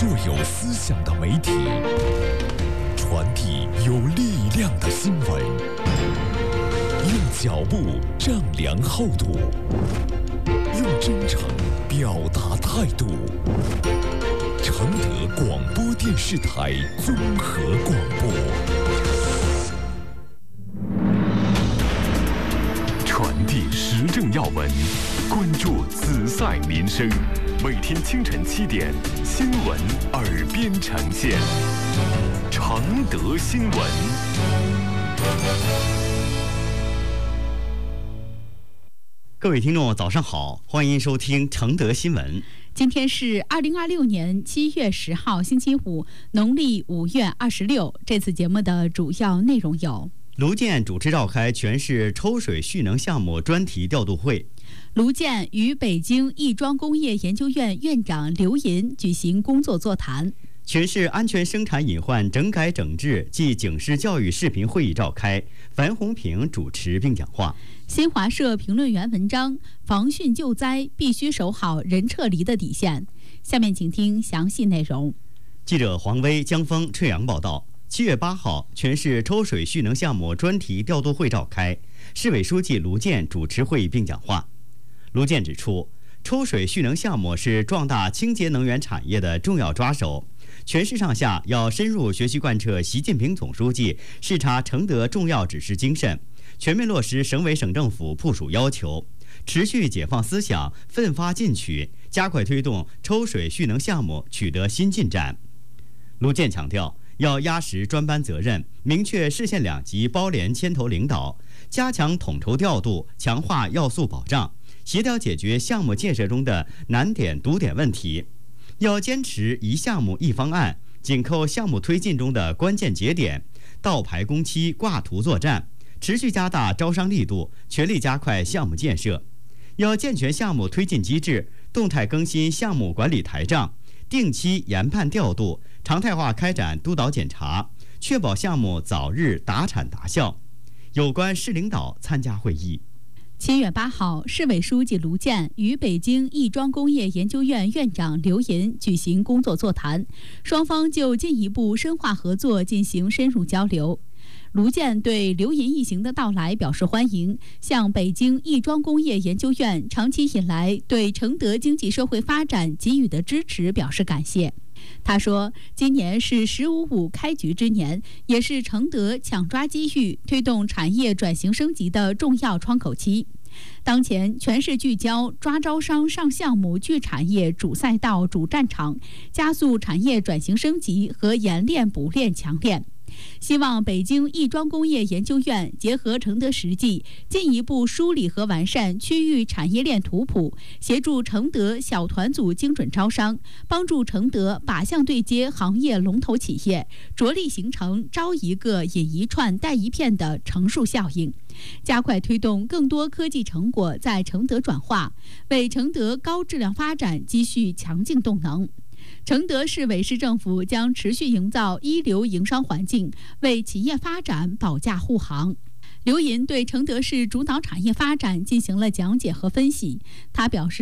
做有思想的媒体，传递有力量的新闻，用脚步丈量厚度，用真诚表达态度。承德广播电视台综合广播，传递时政要闻，关注此赛民生。每天清晨7点，新闻耳边呈现。承德新闻。 各位听众早上好，欢迎收听承德新闻。 今天是2026年7月10号星期五，农历5月26。这次节目的主要内容有： 卢健主持召开全市抽水蓄能项目专题调度会。 卢健与北京亦庄工业研究院院长刘银举行工作座谈。 全市安全生产隐患整改整治暨警示教育视频会议召开，樊洪平主持并讲话。 新华社评论员文章：防汛救灾必须守好人撤离的底线。下面请听详细内容。 记者黄威、江峰、翠阳报道。7月8号，全市抽水蓄能项目专题调度会召开，市委书记卢健主持会议并讲话。卢健指出，抽水蓄能项目是壮大清洁能源产业的重要抓手，全市上下要深入学习贯彻习近平总书记视察承德重要指示精神，全面落实省委省政府部署要求，持续解放思想，奋发进取，加快推动抽水蓄能项目取得新进展。卢健强调，要压实专班责任，明确市县两级包联牵头领导，加强统筹调度，强化要素保障，协调解决项目建设中的难点堵点问题。要坚持一项目一方案，紧扣项目推进中的关键节点，倒排工期挂图作战，持续加大招商力度，全力加快项目建设。要健全项目推进机制，动态更新项目管理台账，定期研判调度，常态化开展督导检查，确保项目早日达产达效。有关市领导参加会议。 7月8号，市委书记卢健与北京亦庄工业研究院院长刘银举行工作座谈，双方就进一步深化合作进行深入交流。卢健对刘银一行的到来表示欢迎，向北京亦庄工业研究院长期以来对承德经济社会发展给予的支持表示感谢。他说，今年是“15+5”开局之年，也是承德抢抓机遇、推动产业转型升级的重要窗口期。当前，全市聚焦抓招商、上项目、聚产业、主赛道、主战场，加速产业转型升级和研练补练强练。希望北京亦庄工业研究院结合承德实际，进一步梳理和完善区域产业链图谱，协助承德小团组精准招商，帮助承德靶向对接行业龙头企业，着力形成招一个引一串带一片的乘数效应，加快推动更多科技成果在承德转化，为承德高质量发展积蓄强劲动能。承德市委市政府将持续营造一流营商环境，为企业发展保驾护航。刘银对承德市主导产业发展进行了讲解和分析，他表示，